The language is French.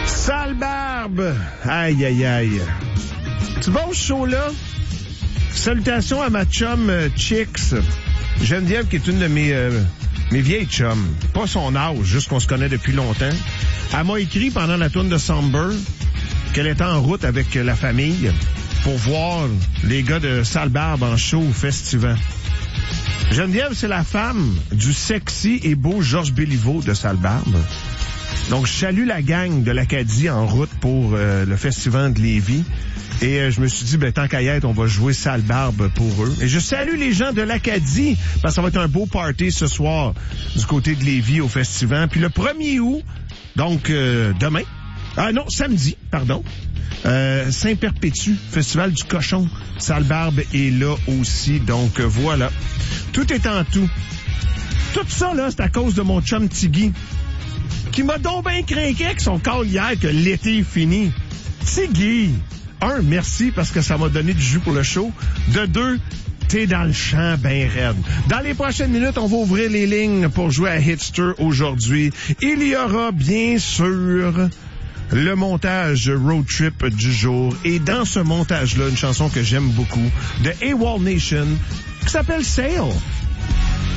Sale barbe! Aïe, aïe, aïe. Tu vas au show-là? Salutations à ma chum Chicks. Geneviève, qui est une de mes vieilles chums. Pas son âge, juste qu'on se connaît depuis longtemps. Elle m'a écrit pendant la tourne de Somber qu'elle était en route avec la famille pour voir les gars de Sale barbe en show au Festivant. Geneviève, c'est la femme du sexy et beau Georges Béliveau de Sale barbe. Donc, je salue la gang de l'Acadie en route pour le Festival de Lévis. Et je me suis dit, tant qu'à y être, on va jouer Sale barbe pour eux. Et je salue les gens de l'Acadie, parce que ça va être un beau party ce soir du côté de Lévis au Festival. Puis le 1er août, donc demain, samedi, pardon, Saint-Perpétue, Festival du Cochon. Sale barbe est là aussi, donc voilà. Tout est en tout. Tout ça, là, c'est à cause de mon chum Tiggy, qui m'a donc bien craqué avec son call hier que l'été est fini. Tiggy, 1, merci parce que ça m'a donné du jus pour le show. De 2, t'es dans le champ ben raide. Dans les prochaines minutes, on va ouvrir les lignes pour jouer à Hitster aujourd'hui. Il y aura bien sûr le montage Road Trip du jour. Et dans ce montage-là, une chanson que j'aime beaucoup de AWOL Nation qui s'appelle Sail.